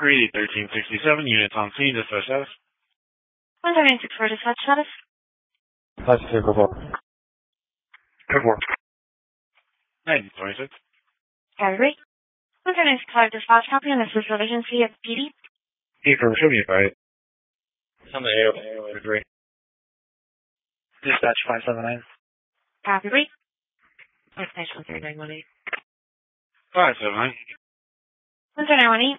Grady 1367, units on scene, dispatch status. 176 dispatch status. 562, go for. Go for. 9026. Copy, rate. 195 dispatch copy on this is agency of PD. Confirm, show me a fight. Somebody AO 3. Dispatch 579. Copy, rate. Station 3918. 579. 10918.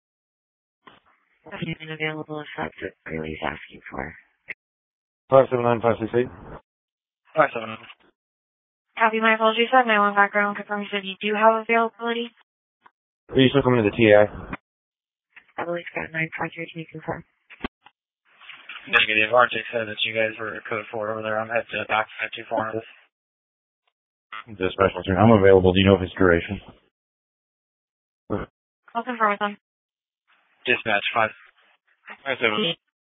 Nothing available if that's what Greeley's asking for. 579, 568. 579. Copy, my apologies. I have my one background. Confirm you said you do have availability. Are you still coming to the TA? I believe Scott 953, can you confirm? Negative. RJ said that you guys were code 4 over there. I'm headed to back 524. Dispatch 1, I'm available. Do you know if it's duration? I'll confirm with them. Dispatch 5. 579.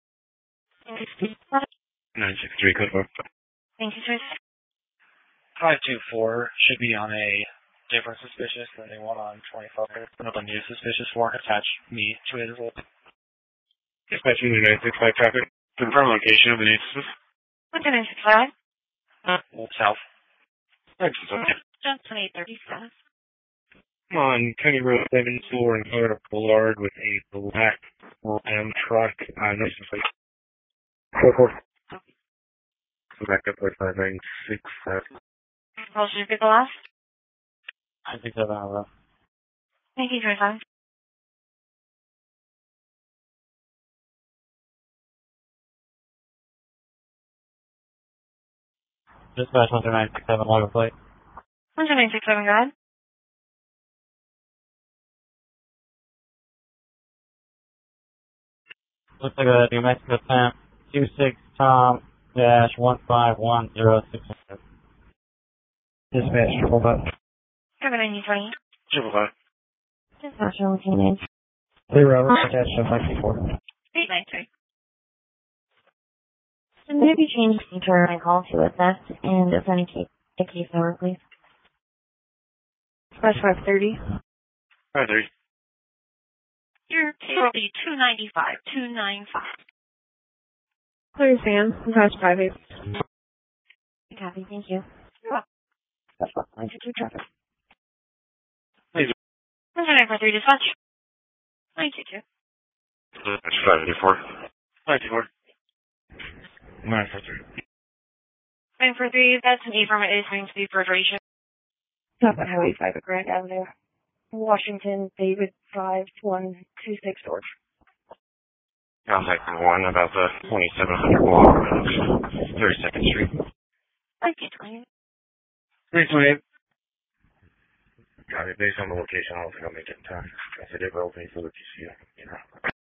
963, code 4. Thank you, sir. 524 should be on a different suspicious than the one on 24. Another new suspicious for. Attach me to it as well. Dispatch 965 traffic. Confirm location of the new suspicious. 195. South. Excellent. Johnson 830 status. On County Road 7 floor and Florida Boulevard with a black Ram truck. No suspicious. 4-4. Back up with 596. Apologies, repeat the last. I think that's out. Thank you for your time. Dispatch 13967, log of plate. 10967, go ahead. Looks like a New Mexico temp 26 Tom dash 151066. Dispatch 45. 7920. 555. Dispatch 119. 3 Robert, attached to 564. 893. So maybe change the feature I call to assess and authenticate the case number, please. Press 530. 530. Your case will be 295. 295. Clear Sam, dispatch 58. Copy, thank you. That's what, 92 traffic. 10943 dispatch. 922. Dispatch 584. 524. 943. 943, that's an affirmative. It is going to be for duration. Stop at Highway 5 at Grand Avenue. Washington, David 5126 George. Contact 1 about the 2700 block of 32nd Street. 1928. 328. Got it. Based on the location, I don't think I'll make it in time. If I did, we're opening for the TCU.